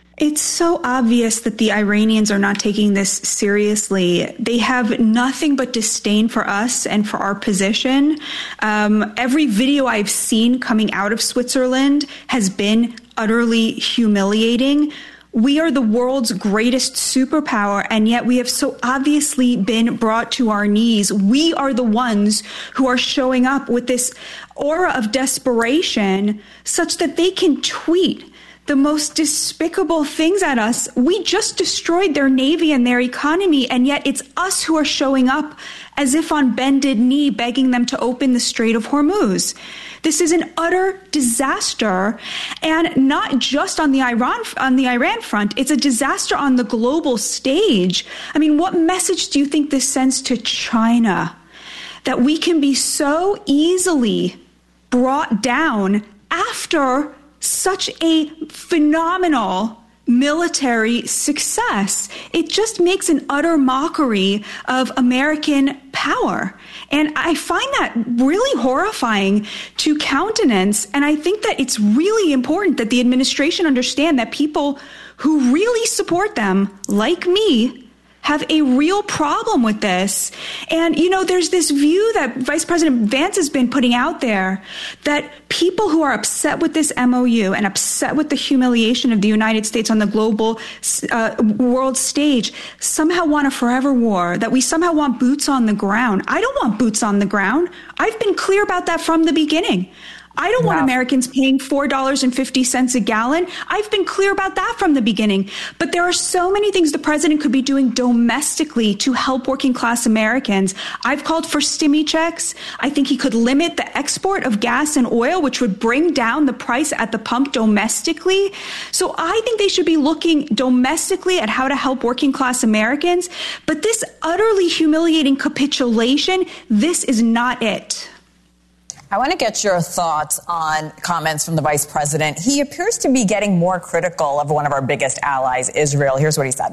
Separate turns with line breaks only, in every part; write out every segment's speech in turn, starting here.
It's so obvious that the Iranians are not taking this seriously. They have nothing but disdain for us and for our position. Every video I've seen coming out of Switzerland has been utterly humiliating. We are the world's greatest superpower, and yet we have so obviously been brought to our knees. We are the ones who are showing up with this aura of desperation such that they can tweet the most despicable things at us. We just destroyed their navy and their economy, and yet it's us who are showing up as if on bended knee, begging them to open the Strait of Hormuz. This is an utter disaster, and not just on the Iran front. It's a disaster on the global stage. I mean, what message do you think this sends to China? That we can be so easily brought down after such a phenomenal military success. It just makes an utter mockery of American power. And I find that really horrifying to countenance. And I think that it's really important that the administration understand that people who really support them, like me, have a real problem with this. And, you know, there's this view that Vice President Vance has been putting out there that people who are upset with this MOU and upset with the humiliation of the United States on the global world stage somehow want a forever war, that we somehow want boots on the ground. I don't want boots on the ground. I've been clear about that from the beginning. I don't want Americans paying $4.50 a gallon. I've been clear about that from the beginning. But there are so many things the president could be doing domestically to help working class Americans. I've called for stimmy checks. I think he could limit the export of gas and oil, which would bring down the price at the pump domestically. So I think they should be looking domestically at how to help working class Americans. But this utterly humiliating capitulation, this is not it.
I want to get your thoughts on comments from the vice president. He appears to be getting more critical of one of our biggest allies, Israel. Here's what he said.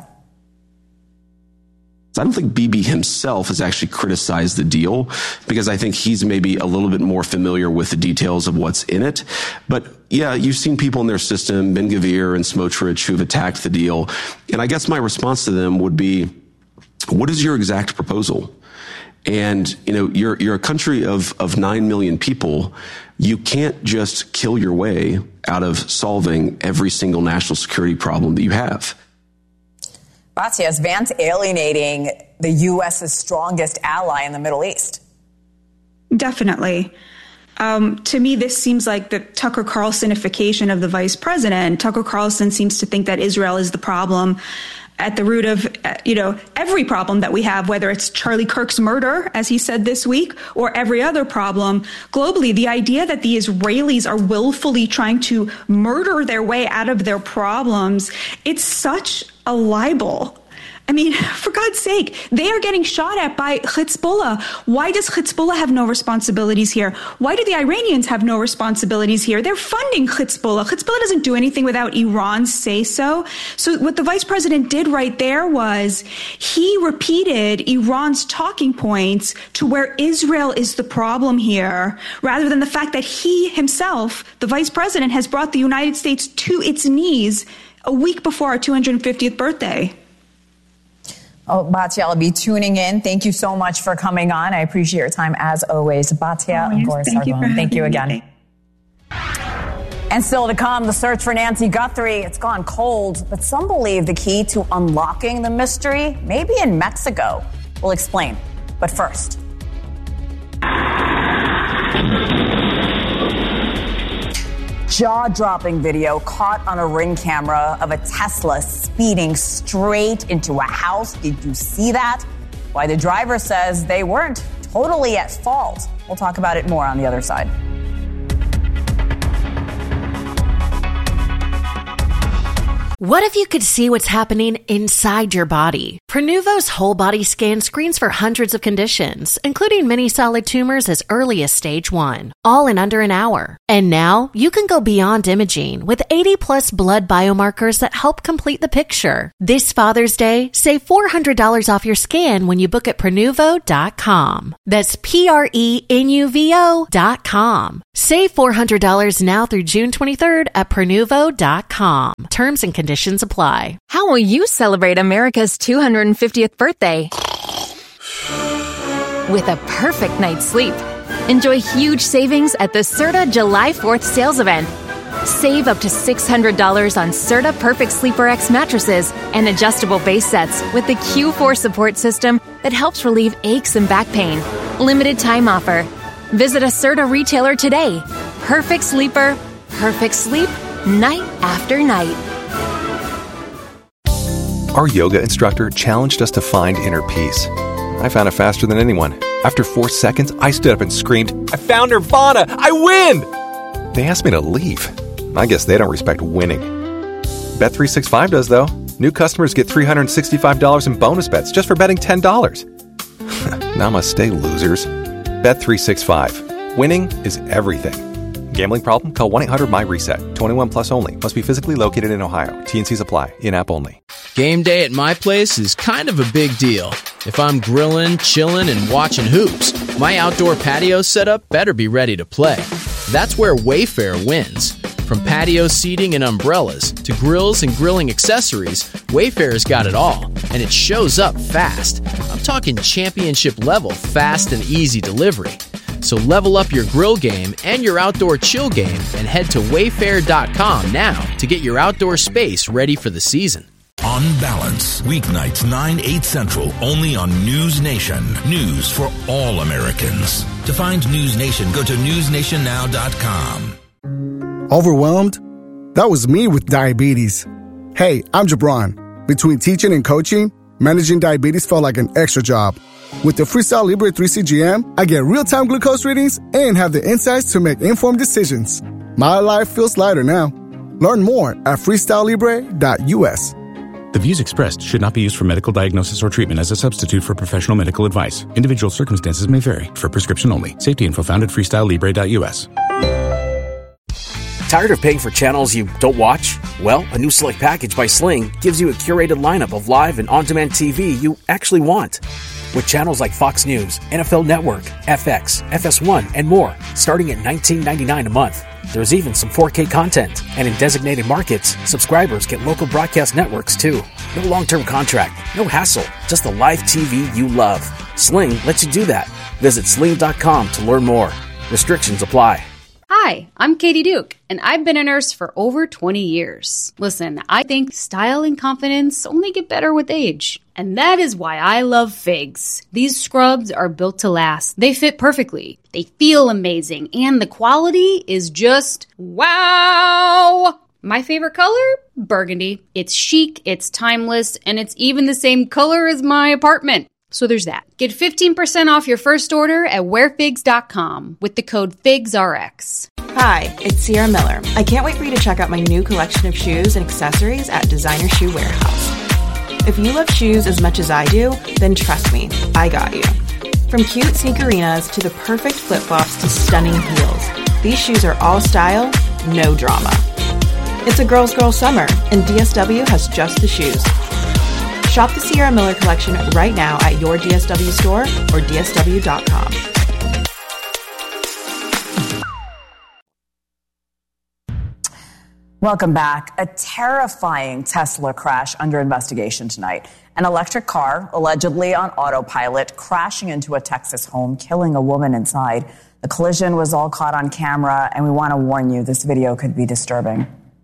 I don't think Bibi himself has actually criticized the deal because I think he's maybe a little bit more familiar with the details of what's in it. But yeah, you've seen people in their system, Ben-Gvir and Smotrich, who've attacked the deal. And I guess my response to them would be, what is your exact proposal? And, you know, you're a country of 9 million people. You can't just kill your way out of solving every single national security problem that you have.
Batya, is Vance alienating the U.S.'s strongest ally in the Middle East?
Definitely. To me, this seems like the Tucker Carlsonification of the vice president. Tucker Carlson seems to think that Israel is the problem at the root of, every problem that we have, whether it's Charlie Kirk's murder, as he said this week, or every other problem globally. The idea that the Israelis are willfully trying to murder their way out of their problems, it's such a libel. I mean, for God's sake, they are getting shot at by Hezbollah. Why does Hezbollah have no responsibilities here? Why do the Iranians have no responsibilities here? They're funding Hezbollah. Hezbollah doesn't do anything without Iran's say-so. So what the vice president did right there was he repeated Iran's talking points to where Israel is the problem here, rather than the fact that he himself, the vice president, has brought the United States to its knees a week before our 250th birthday.
Oh, Batya, I'll be tuning in. Thank you so much for coming on. I appreciate your time as always. Batya, of course, thank you again. And still to come, the search for Nancy Guthrie. It's gone cold, but some believe the key to unlocking the mystery may be in Mexico. We'll explain. But first. Jaw-dropping video caught on a Ring camera of a Tesla speeding straight into a house. Did you see that? Why the driver says they weren't totally at fault. We'll talk about it more on the other side.
What if you could see what's happening inside your body? Prenuvo's whole body scan screens for hundreds of conditions, including many solid tumors as early as stage 1, all in under an hour. And now you can go beyond imaging with 80+ blood biomarkers that help complete the picture. This Father's Day, save $400 off your scan when you book at Prenuvo.com. That's Prenuvo.com. Save $400 now through June 23rd at Prenuvo.com. Terms and conditions Conditions apply.
How will you celebrate America's 250th birthday? With a perfect night's sleep. Enjoy huge savings at the Serta July 4th sales event. Save up to $600 on Serta Perfect Sleeper X mattresses and adjustable base sets with the Q4 support system that helps relieve aches and back pain. Limited time offer. Visit a Serta retailer today. Perfect sleeper, perfect sleep, night after night.
Our yoga instructor challenged us to find inner peace. I found it faster than anyone. After 4 seconds, I stood up and screamed, "I found Nirvana! I win!" They asked me to leave. I guess they don't respect winning. Bet365 does, though. New customers get $365 in bonus bets just for betting $10. Namaste, losers. Bet365. Winning is everything. Gambling problem? Call 1-800-MY-RESET. 21 plus only. Must be physically located in Ohio. T&Cs apply. In-app only.
Game day at my place is kind of a big deal. If I'm grilling, chilling, and watching hoops, my outdoor patio setup better be ready to play. That's where Wayfair wins. From patio seating and umbrellas to grills and grilling accessories, Wayfair's got it all, and it shows up fast. I'm talking championship level fast and easy delivery. So level up your grill game and your outdoor chill game and head to wayfair.com now to get your outdoor space ready for the season.
On Balance, weeknights 9, 8 Central, only on News Nation. News for all Americans. To find News Nation, go to newsnationnow.com.
Overwhelmed? That was me with diabetes. Hey, I'm Jabron. Between teaching and coaching, managing diabetes felt like an extra job. With the Freestyle Libre 3 CGM, I get real-time glucose readings and have the insights to make informed decisions. My life feels lighter now. Learn more at freestylelibre.us.
The views expressed should not be used for medical diagnosis or treatment as a substitute for professional medical advice. Individual circumstances may vary. For prescription only. Safety info found at freestylelibre.us.
Tired of paying for channels you don't watch? Well, a new select package by Sling gives you a curated lineup of live and on-demand TV you actually want. With channels like Fox News, NFL Network, FX, FS1, and more, starting at $19.99 a month. There's even some 4K content. And in designated markets, subscribers get local broadcast networks too. No long-term contract, no hassle, just the live TV you love. Sling lets you do that. Visit sling.com to learn more. Restrictions apply.
Hi, I'm Katie Duke, and I've been a nurse for over 20 years. Listen, I think style and confidence only get better with age. And that is why I love Figs. These scrubs are built to last. They fit perfectly. They feel amazing. And the quality is just wow! My favorite color? Burgundy. It's chic, it's timeless, and it's even the same color as my apartment. So there's that. Get 15% off your first order at wearfigs.com with the code FIGSRX.
Hi, it's Sierra Miller. I can't wait for you to check out my new collection of shoes and accessories at Designer Shoe Warehouse. If you love shoes as much as I do, then trust me, I got you. From cute sneakerinas to the perfect flip-flops to stunning heels, these shoes are all style, no drama. It's a girl's girl summer, and DSW has just the shoes. Shop the Sierra Miller collection right now at your DSW store or dsw.com.
Welcome back. A terrifying Tesla crash under investigation tonight. An electric car, allegedly on autopilot, crashing into a Texas home, killing a woman inside. The collision was all caught on camera, and we want to warn you, this video could be disturbing.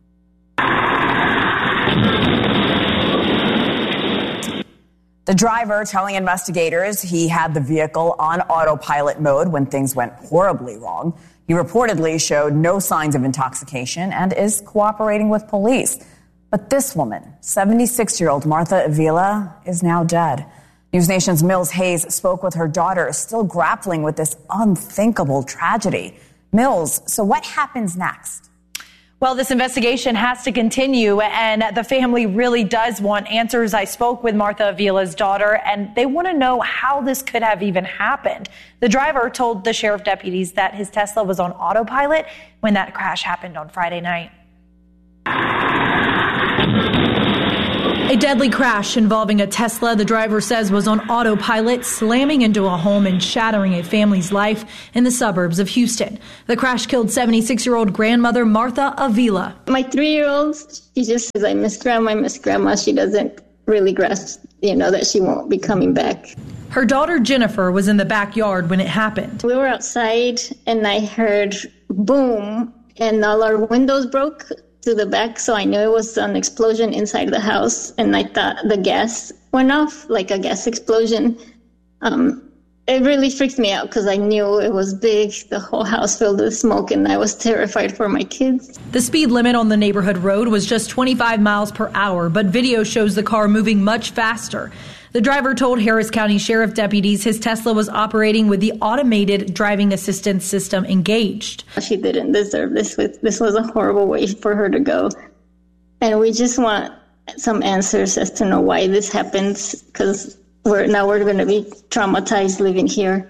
The driver telling investigators he had the vehicle on autopilot mode when things went horribly wrong. He reportedly showed no signs of intoxication and is cooperating with police. But this woman, 76-year-old Martha Avila, is now dead. News Nation's Mills Hayes spoke with her daughter, still grappling with this unthinkable tragedy. Mills, so what happens next?
Well, this investigation has to continue, and the family really does want answers. I spoke with Martha Avila's daughter, and they want to know how this could have even happened. The driver told the sheriff deputies that his Tesla was on autopilot when that crash happened on Friday night. A deadly crash involving a Tesla the driver says was on autopilot, slamming into a home and shattering a family's life in the suburbs of Houston. The crash killed 76-year-old grandmother Martha Avila.
My 3-year-old, she just says, I miss grandma. She doesn't really grasp, that she won't be coming back.
Her daughter Jennifer was in the backyard when it happened.
We were outside and I heard boom and all our windows broke to the back, so I knew it was an explosion inside the house, and I thought the gas went off, like a gas explosion. It really freaked me out because I knew it was big, the whole house filled with smoke, and I was terrified for my kids.
The speed limit on the neighborhood road was just 25 miles per hour, but video shows the car moving much faster. The driver told Harris County Sheriff deputies his Tesla was operating with the automated driving assistance system engaged.
She didn't deserve this. This was a horrible way for her to go. And we just want some answers as to know why this happened, because we're going to be traumatized living here.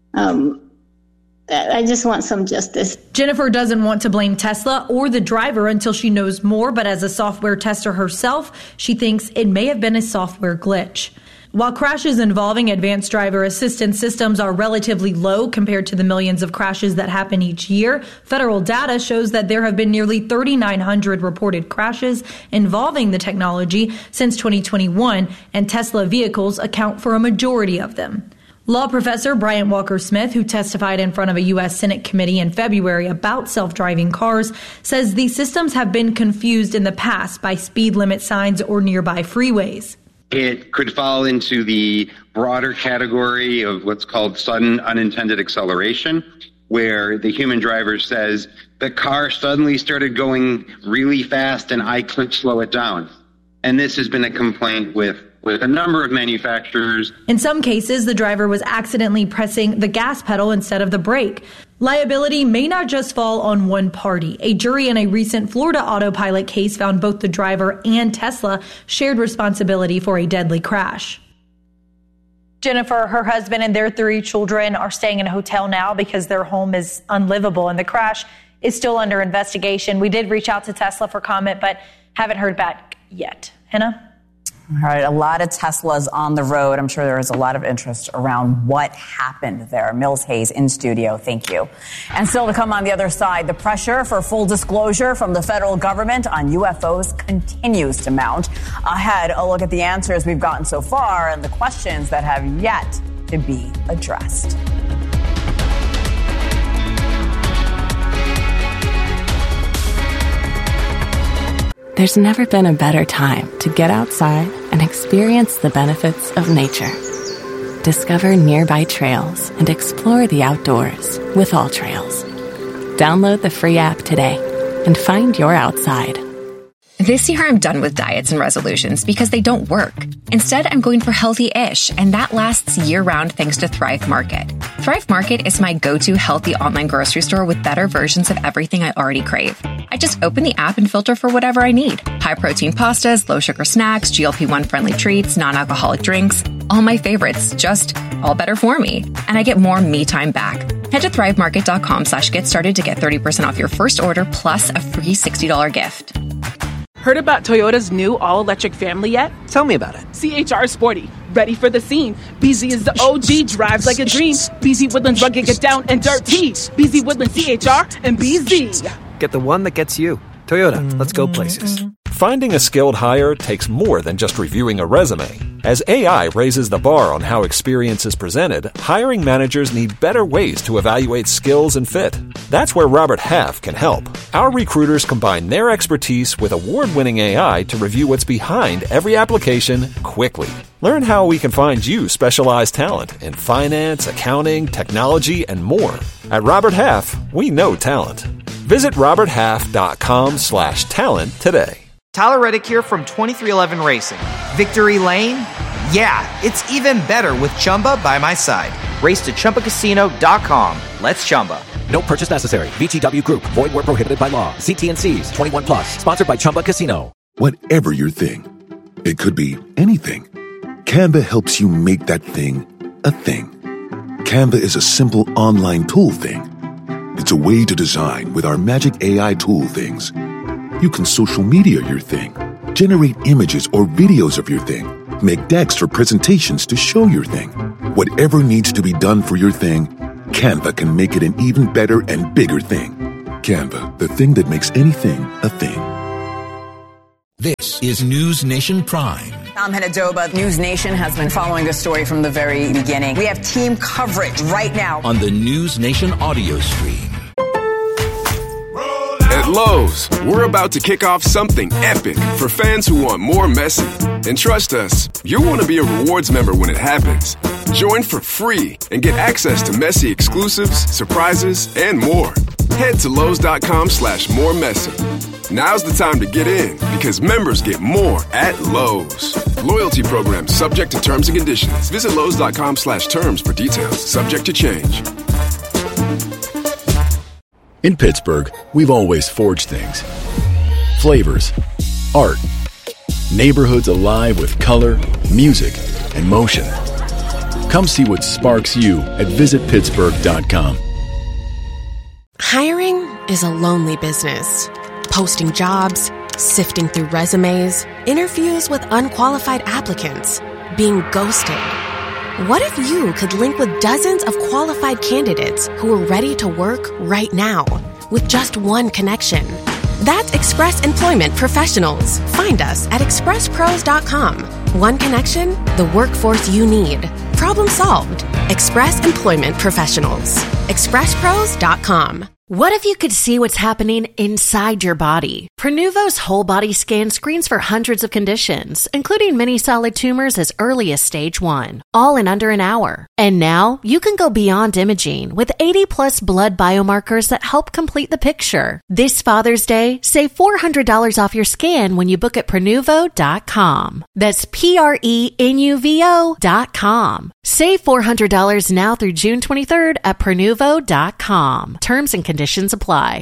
I just want some justice.
Jennifer doesn't want to blame Tesla or the driver until she knows more, but as a software tester herself, she thinks it may have been a software glitch. While crashes involving advanced driver assistance systems are relatively low compared to the millions of crashes that happen each year, federal data shows that there have been nearly 3,900 reported crashes involving the technology since 2021, and Tesla vehicles account for a majority of them. Law professor Bryant Walker-Smith, who testified in front of a U.S. Senate committee in February about self-driving cars, says these systems have been confused in the past by speed limit signs or nearby freeways.
It could fall into the broader category of what's called sudden unintended acceleration, where the human driver says, the car suddenly started going really fast and I couldn't slow it down. And this has been a complaint with a number of manufacturers.
In some cases, the driver was accidentally pressing the gas pedal instead of the brake. Liability may not just fall on one party. A jury in a recent Florida autopilot case found both the driver and Tesla shared responsibility for a deadly crash. Jennifer, her husband, and their 3 children are staying in a hotel now because their home is unlivable, and the crash is still under investigation. We did reach out to Tesla for comment, but haven't heard back yet. Hannah?
All right, a lot of Teslas on the road. I'm sure there is a lot of interest around what happened there. Mills Hayes in studio, thank you. And still to come on the other side, the pressure for full disclosure from the federal government on UFOs continues to mount. Ahead, a look at the answers we've gotten so far and the questions that have yet to be addressed.
There's never been a better time to get outside and experience the benefits of nature. Discover nearby trails and explore the outdoors with All Trails. Download the free app today and find your outside.
This year, I'm done with diets and resolutions because they don't work. Instead, I'm going for healthy-ish, and that lasts year-round thanks to Thrive Market. Thrive Market is my go-to healthy online grocery store with better versions of everything I already crave. I just open the app and filter for whatever I need. High-protein pastas, low-sugar snacks, GLP-1-friendly treats, non-alcoholic drinks. All my favorites, just all better for me. And I get more me time back. Head to thrivemarket.com/get started to get 30% off your first order plus a free $60 gift.
Heard about Toyota's new all-electric family yet?
Tell me about it.
CHR Sporty, ready for the scene. BZ is the OG, drives like a dream. BZ Woodlands rugged, get down and dirty. BZ Woodlands, CHR, and BZ.
Get the one that gets you. Toyota, let's go places.
Finding a skilled hire takes more than just reviewing a resume. As AI raises the bar on how experience is presented, hiring managers need better ways to evaluate skills and fit. That's where Robert Half can help. Our recruiters combine their expertise with award-winning AI to review what's behind every application quickly. Learn how we can find you specialized talent in finance, accounting, technology, and more. At Robert Half, we know talent. Visit roberthalf.com/talent today.
Tyler Reddick here from 2311 Racing. Victory Lane? Yeah, it's even better with Chumba by my side. Race to ChumbaCasino.com. Let's Chumba.
No purchase necessary. VGW Group. Void where prohibited by law. See T&Cs. 21 plus. Sponsored by Chumba Casino.
Whatever your thing, it could be anything. Canva helps you make that thing a thing. Canva is a simple online tool thing. It's a way to design with our magic AI tool things. You can social media your thing, generate images or videos of your thing, make decks for presentations to show your thing. Whatever needs to be done for your thing, Canva can make it an even better and bigger thing. Canva, the thing that makes anything a thing.
This is News Nation Prime.
I'm Henadoba. News Nation has been following this story from the very beginning. We have team coverage right now
on the News Nation audio stream.
At Lowe's, we're about to kick off something epic for fans who want more Messi. And trust us, you'll want to be a rewards member when it happens. Join for free and get access to Messi exclusives, surprises, and more. Head to Lowe's.com/moremessy. Now's the time to get in because members get more at Lowe's. Loyalty program subject to terms and conditions. Visit Lowe's.com/terms for details. Subject to change.
In Pittsburgh, we've always forged things. Flavors, art, neighborhoods alive with color, music, and motion. Come see what sparks you at visitpittsburgh.com.
Hiring is a lonely business. Posting jobs, sifting through resumes, interviews with unqualified applicants, being ghosted. What if you could link with dozens of qualified candidates who are ready to work right now with just one connection? That's Express Employment Professionals. Find us at expresspros.com. One connection, the workforce you need. Problem solved. Express Employment Professionals. expresspros.com. What if you could see what's happening inside your body? Prenuvo's whole body scan screens for hundreds of conditions, including many solid tumors as early as stage 1, all in under an hour. And now you can go beyond imaging with 80+ blood biomarkers that help complete the picture. This Father's Day, save $400 off your scan when you book at Prenuvo.com. That's Prenuvo.com. Save $400 now through June 23rd at Prenuvo.com. Terms and conditions apply.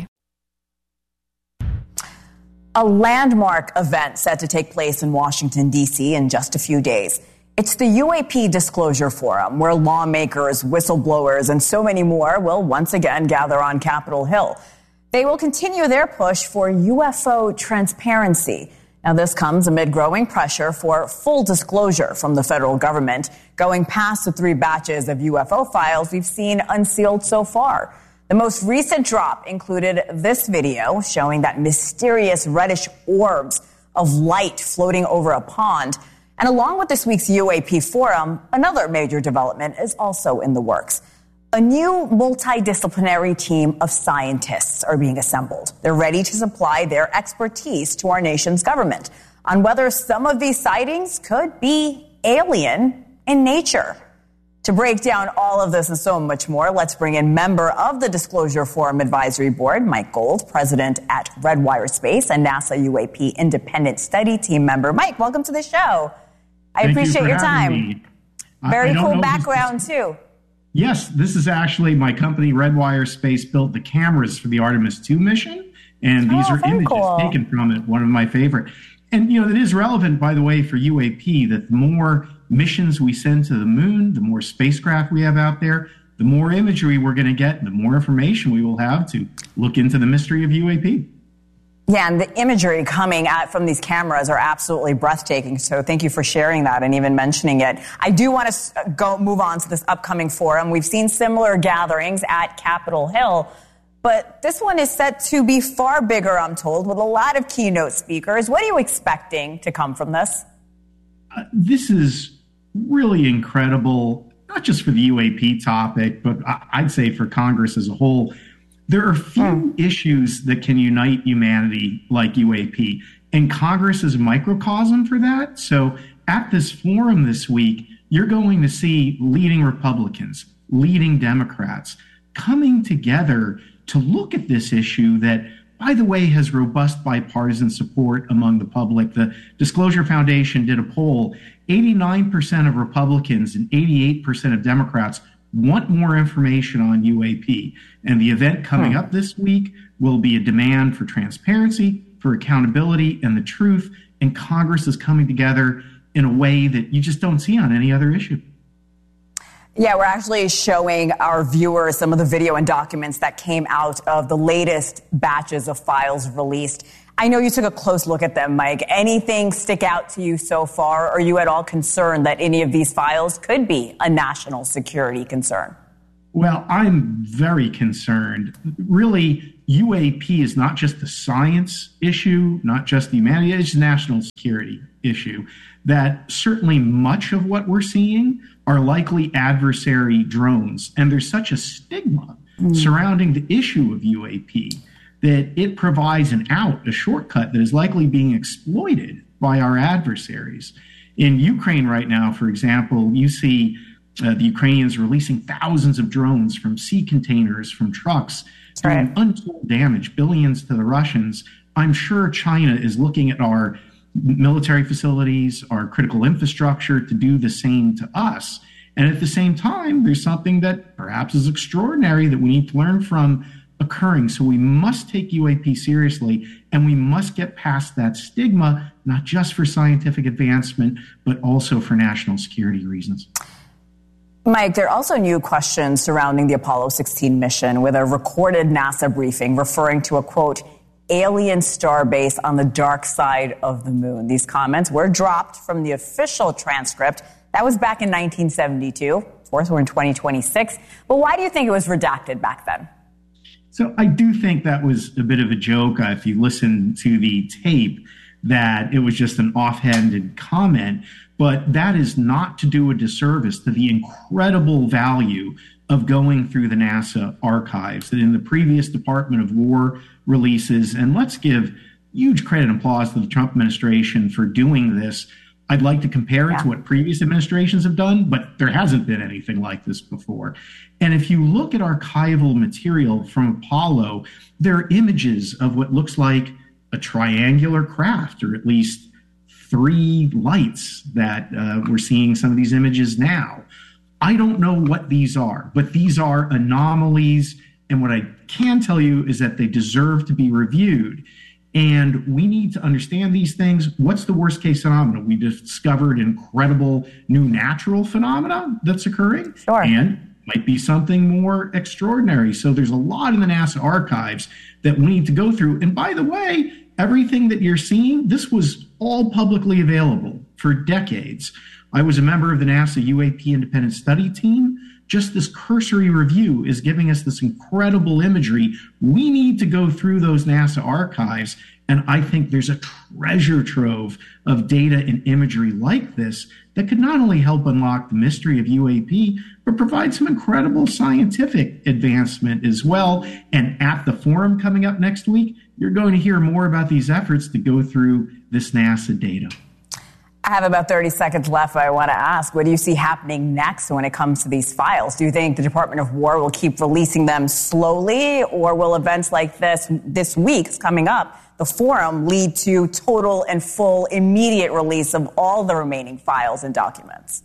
A landmark event set to take place in Washington, D.C. in just a few days. It's the UAP Disclosure Forum, where lawmakers, whistleblowers, and so many more will once again gather on Capitol Hill. They will continue their push for UFO transparency. Now, this comes amid growing pressure for full disclosure from the federal government, going past the 3 batches of UFO files we've seen unsealed so far. The most recent drop included this video showing that mysterious reddish orbs of light floating over a pond. And along with this week's UAP Forum, another major development is also in the works. A new multidisciplinary team of scientists are being assembled. They're ready to supply their expertise to our nation's government on whether some of these sightings could be alien in nature. To break down all of this and so much more, let's bring in member of the Disclosure Forum Advisory Board, Mike Gold, president at Redwire Space and NASA UAP Independent Study Team member. Mike, welcome to the show. I appreciate your time. Very cool background, too.
Yes, this is actually my company, Redwire Space, built the cameras for the Artemis 2 mission, and these are images taken from it, one of my favorite. And, you know, it is relevant, by the way, for UAP that the more missions we send to the moon, the more spacecraft we have out there, the more imagery we're going to get, the more information we will have to look into the mystery of UAP.
Yeah, and the imagery coming out from these cameras are absolutely breathtaking. So thank you for sharing that and even mentioning it. I do want to move on to this upcoming forum. We've seen similar gatherings at Capitol Hill, but this one is set to be far bigger, I'm told, with a lot of keynote speakers. What are you expecting to come from this?
This is really incredible, not just for the UAP topic, but I'd say for Congress as a whole. There are few issues that can unite humanity like UAP, and Congress is a microcosm for that. So at this forum this week, you're going to see leading Republicans, leading Democrats coming together to look at this issue that, by the way, has robust bipartisan support among the public. The Disclosure Foundation did a poll. 89% of Republicans and 88% of Democrats want more information on UAP. And the event coming up this week will be a demand for transparency, for accountability, and the truth. And Congress is coming together in a way that you just don't see on any other issue.
Yeah, we're actually showing our viewers some of the video and documents that came out of the latest batches of files released I know you took a close look at them, Mike. Anything stick out to you so far? Are you at all concerned that any of these files could be a national security concern?
Well, I'm very concerned. Really, UAP is not just a science issue, not just the humanity, it's a national security issue. That certainly much of what we're seeing are likely adversary drones. And there's such a stigma surrounding the issue of UAP that it provides an out, a shortcut that is likely being exploited by our adversaries. In Ukraine right now, for example, you see the Ukrainians releasing thousands of drones from sea containers, from trucks, doing untold damage, billions to the Russians. I'm sure China is looking at our military facilities, our critical infrastructure to do the same to us. And at the same time, there's something that perhaps is extraordinary that we need to learn from occurring. So we must take UAP seriously, and we must get past that stigma, not just for scientific advancement, but also for national security reasons.
Mike, there are also new questions surrounding the Apollo 16 mission, with a recorded NASA briefing referring to a, quote, alien starbase on the dark side of the moon. These comments were dropped from the official transcript. That was back in 1972. Of course, we're in 2026. But why do you think it was redacted back then?
So I do think that was a bit of a joke. If you listen to the tape, that it was just an offhanded comment. But that is not to do a disservice to the incredible value of going through the NASA archives that in the previous Department of War releases. And let's give huge credit and applause to the Trump administration for doing this. I'd like to compare it to what previous administrations have done, but there hasn't been anything like this before. And if you look at archival material from Apollo, there are images of what looks like a triangular craft, or at least 3 lights that we're seeing some of these images now. I don't know what these are, but these are anomalies. And what I can tell you is that they deserve to be reviewed. And we need to understand these things. What's the worst case scenario? We discovered incredible new natural phenomena that's occurring.
Sure.
And might be something more extraordinary. So there's a lot in the NASA archives that we need to go through. And by the way, everything that you're seeing, this was all publicly available for decades. I was a member of the NASA UAP Independent Study Team. Just this cursory review is giving us this incredible imagery. We need to go through those NASA archives, and I think there's a treasure trove of data and imagery like this that could not only help unlock the mystery of UAP, but provide some incredible scientific advancement as well. And at the forum coming up next week, you're going to hear more about these efforts to go through this NASA data.
I have about 30 seconds left. I want to ask, what do you see happening next when it comes to these files? Do you think the Department of War will keep releasing them slowly, or will events like this week's coming up, the forum, lead to total and full immediate release of all the remaining files and documents?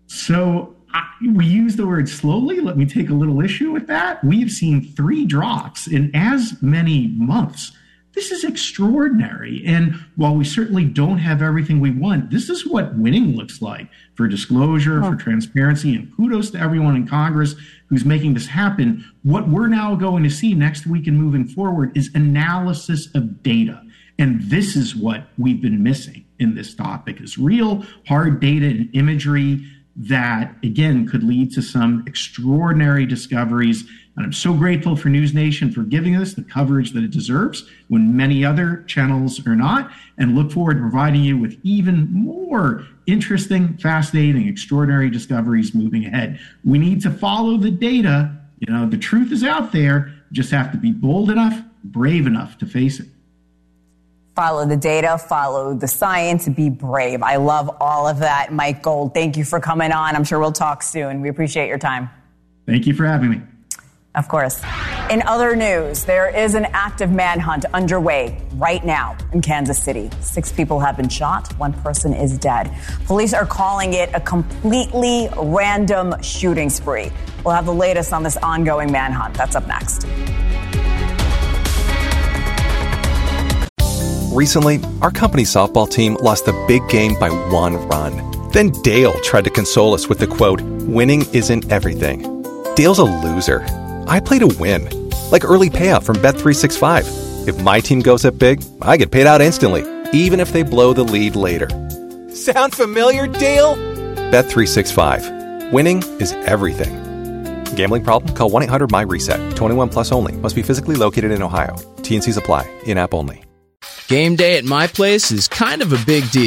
So we use the word slowly. Let me take a little issue with that. We've seen 3 drops in as many months. This is extraordinary. And while we certainly don't have everything we want, this is what winning looks like for disclosure, for transparency, and kudos to everyone in Congress who's making this happen. What we're now going to see next week and moving forward is analysis of data. And this is what we've been missing in this topic, is real hard data and imagery that, again, could lead to some extraordinary discoveries. And I'm so grateful for News Nation for giving us the coverage that it deserves when many other channels are not, and look forward to providing you with even more interesting, fascinating, extraordinary discoveries moving ahead. We need to follow the data. You know, the truth is out there. You just have to be bold enough, brave enough to face it.
Follow the data, follow the science, be brave. I love all of that. Mike Gold, thank you for coming on. I'm sure we'll talk soon. We appreciate your time.
Thank you for having me.
Of course. In other news, there is an active manhunt underway right now in Kansas City. 6 people have been shot. 1 person is dead. Police are calling it a completely random shooting spree. We'll have the latest on this ongoing manhunt. That's up next.
Recently, our company's softball team lost the big game by 1 run. Then Dale tried to console us with the quote, "Winning isn't everything." Dale's a loser. I play to win, like early payout from Bet365. If my team goes up big, I get paid out instantly, even if they blow the lead later.
Sound familiar, Dale?
Bet365. Winning is everything. Gambling problem? Call 1-800-MY-RESET. 21 plus only. Must be physically located in Ohio. T&Cs apply. In-app only.
Game day at my place is kind of a big deal.